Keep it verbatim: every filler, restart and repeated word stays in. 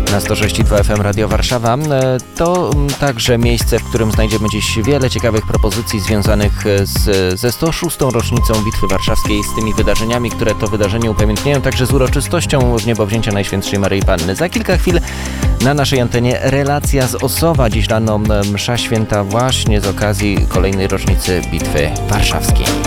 Na sto sześć i dwa F M Radio Warszawa. To także miejsce, w którym znajdziemy dziś wiele ciekawych propozycji związanych z, ze sto szóstą rocznicą Bitwy Warszawskiej, z tymi wydarzeniami, które to wydarzenie upamiętniają, także z uroczystością w niebowzięcia Najświętszej Maryi Panny. Za kilka chwil na naszej antenie relacja z Osowa. Dziś rano msza święta właśnie z okazji kolejnej rocznicy Bitwy Warszawskiej.